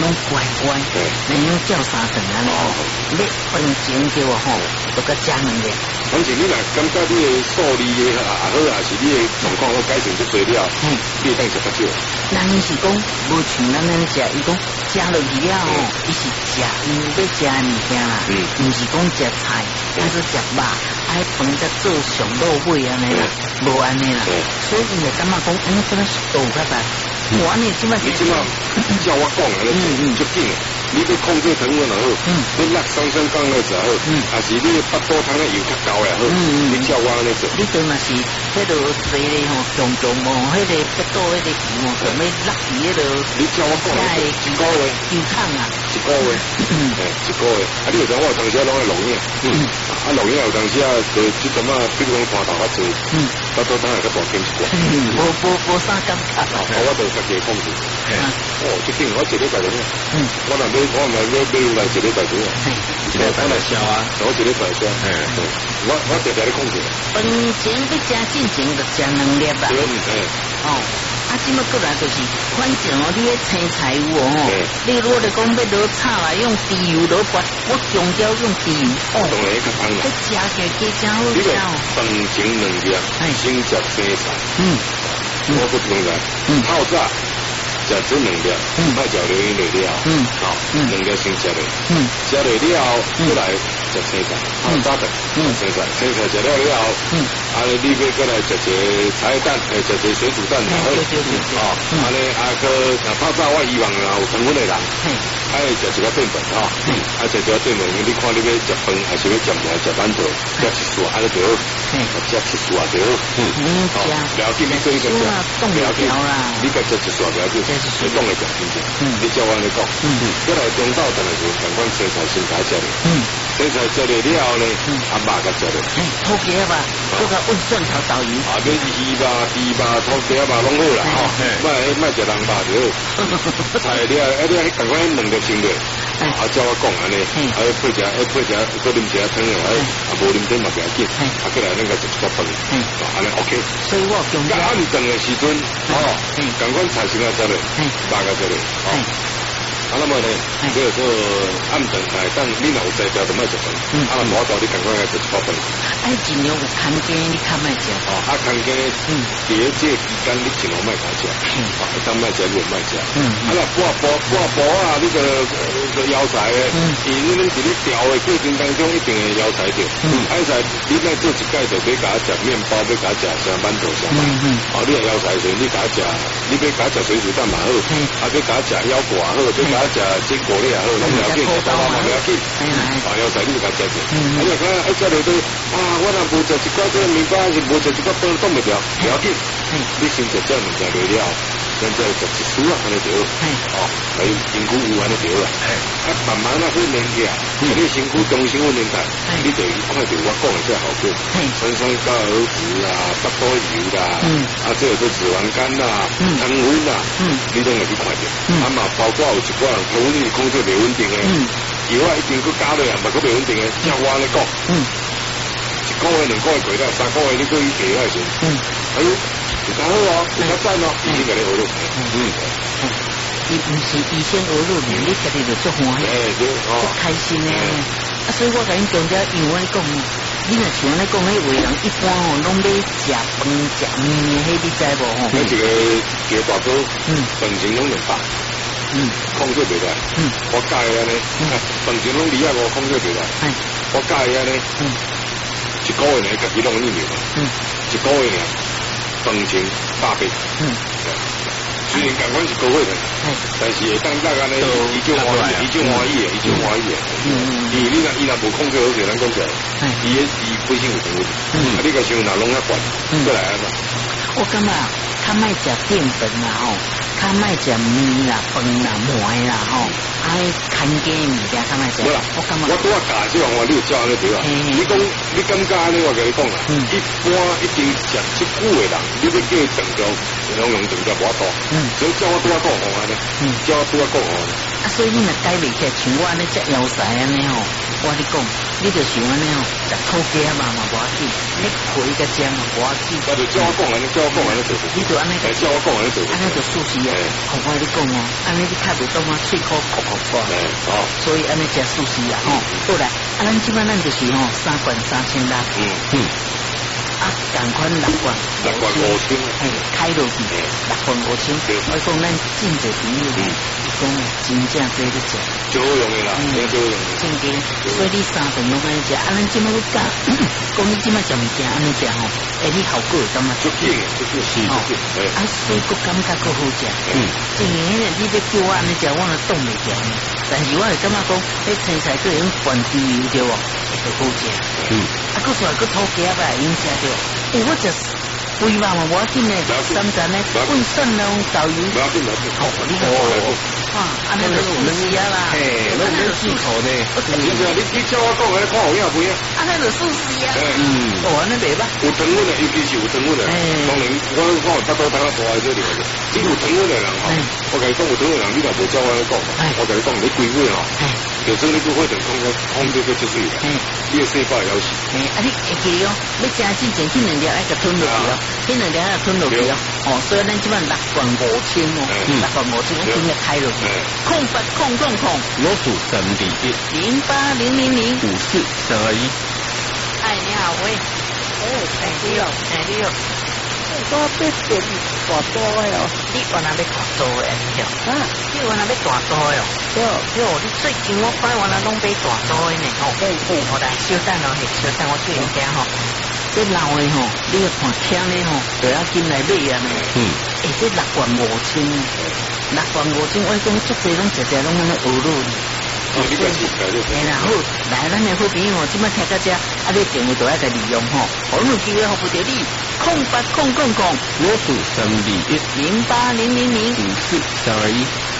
拢乖乖，你拢叫三顿啊？你饭前叫吼，都个加两个。 反正你若感觉你的数理的也好，还是你的状况好改善就多了，你会当食较少。 人是讲无像咱咱食，伊讲食落去了吼，伊是食因要食物件啦，毋是讲食菜，还是食肉，爱饭才做上肉尾安尼啦，无安尼啦，所以伊就感觉讲，真是倒较大。我呢，即摆你即摆叫我讲安尼，足紧。你要控制糖分也好，你辣酸酸降的时候，还是你腹肚汤的油较高也好，你叫我安尼做。 你对嘛是，迄个做咧吼，强强无，迄个腹肚迄个油吼，就要辣起迄个。 你叫我讲，一个月油汤啊， 一个月，一个月。啊，你有当我有当时拢会录影，录影有当时啊，就即阵啊，比如讲看头较济，腹肚汤会较大斤一寡。 无啥感觉。 我就家己控制。即紧我一礼拜就我若要来一礼拜就一礼拜来烧啊，我一礼拜烧。我常常咧控制。 饭前要食进前就食2粒啊。即么过来就是，反正你的青菜有你如果讲要落炒来用猪油落拌，我强调用猪油。 当然较香啦。 食起来加真好食。 饭前2粒，先食青菜。我不讲啦，泡炸。食这2粒，莫食流饮料了，2粒先食了，食了过来食青菜，早顿青菜食了你要过来食一茶叶蛋，食一水煮蛋就好，安尼个泡炸我希望有糖分的人，爱食一个淀粉食一个淀粉，你看你要食饭还是要食面食馒头，食一束安尼就好，食一束就好，了解你做一个了解，你甲食一束了解。你讲的讲真正，你照我来讲，过来中昼当然就赶快青菜先加食咧，青菜食了了呢，肉甲食咧， 土鸡吧，做个温蒜头豆油， 要鱼吧、猪吧、土鸡吧拢好啦，莫食人肉就好，菜了，你赶快2粒先落，照我讲安尼，配食搁啉一汤的，无啉汤嘛不要紧，过来咱个食一个饭，安尼 OK。 所以我强调， 暗顿的时阵，赶快菜先来食咧。大概这里，那么呢，这个暗顿来，但你若有在家就莫食饭，无法度你赶快来食一包饭。 尽量有空间你较莫食。 空间伫咧这期间你尽量莫甲食，当莫食你莫食。剥啊，你个腰材的，因为你伫咧调的过程当中一定会腰材着。在你莫做一届就要甲食面包，要甲食啥馒头啥嘛。你腰材时你甲食，你要甲食水煮蛋嘛好，要甲食腰果也好，要甲食坚果类也好，拢了解，包嘛了解。腰材你就甲食着。食落都我若无食一块这面包，还是无食一块饭，挡袂掉，了解。你先食这物件来了，咱再食一束安尼就好。来身躯有安尼就好啦。慢慢啊训练起来，你身躯中心训练起来，你就看到我讲的这效果。酸酸高油脂啦，腹肚油啦，这个脂肪肝啦，糖分啦，你拢会去看到。嘛包括有一寡人糖分是控制袂稳定的，药一定去加落啊，嘛佫袂稳定的，照我安尼讲。1个月、2个月过了，3个月你过去加还是？有较好有较赞医生甲你学咯。 伊毋是医生学咯，你家己就足欢喜，足开心的。所以我甲你强调，因为我讲，你若像安尼讲，迄话人一般拢要食饭食面的，迄你知无咱一个大哥，饭前拢200。控制袂来，我教伊安尼，饭前拢2.5控制袂来，我教伊安尼，1个月呢家己弄1年，1个月呢饭前800，虽然讲阮是高血糖，但是会当大家呢，伊就欢喜的，因为伊若无控制好势，咱讲起来，伊本身有糖分，你个想若拢较悬，过来安怎？ 我感觉较莫食淀粉啦较莫食面啦、饭啦、糜啦爱看家物件较莫食。我感觉我拄教这样话，你有照安尼对啊？你讲你感觉安尼，我甲你讲啦，一般一定食7久的人，你要叫伊长条，拢用长条无多。所以照我拄仔讲安尼，照我拄仔讲安尼。 所以你若改袂起，像我安尼只腰细安尼吼，我你讲，你就想安尼吼，食土鸡嘛无要紧，你回个酱嘛无要紧。 我就叫我讲安尼，做。 你就安尼， 叫我讲安尼做。 安尼就舒适啊！我你讲哦，安尼你较袂当啊，喙口苦苦苦。所以安尼食舒适啊吼。后来，咱即摆咱就是吼3罐3600。啊，同款6罐5000，开落去6罐5000。我讲咱真侪朋友，伊讲真正多咧食， 最好用的啦，最好用的。 真嘅，所以你3顿拢安尼食，啊，咱即摆要教，讲你即摆食物件安尼食吼，你效果会感觉足紧， 啊，所以个感觉个好食。真嘅，你要叫我安尼食，我若挡袂住呢。但是我会感觉讲，你青菜个用灌猪油对无，会好食。啊，佮出来佮土鸡吧，用食着。我食规嘛嘛，我紧嘞，3层嘞，混蒜啦，豆油。好，你个啊，安尼就舒适啊啦。 那我们忌口呢？ 你叫我讲安尼看有影不影？ 安尼就舒适啊。哦，安尼袂歹。 有糖分的，尤其是有糖分的。当然，我大大大在这里的，你有糖分的人吼，我跟你讲有糖分的人，你若无照我讲，我跟你讲，你规位吼，就说你不会等空这个就是有，你的细胞也要死。 啊，你会记哦，要食之前这2粒爱个吞落去哦，这2粒要吞落去哦。哦，所以咱即摆6罐5000哦，6罐5000我真个开落去。0800 罗数321 0800054321。哎，你好，喂，你好， 我要点大多的哦， 你原来要大多的哦，你原来要大多的哦，对，你最近我摆原来拢买大多的呢吼，好来，稍等哦，稍等我叫人家吼，这老的吼，你要看听的吼，就要进来买啊呢，这6罐5000，6罐5000，我讲足济拢直拢安尼学落去。 你关系然后来，咱的好朋友哦，即摆听到这，啊，你电话就爱个利用吼，好有机会好不着你0800 罗数321 0800054321。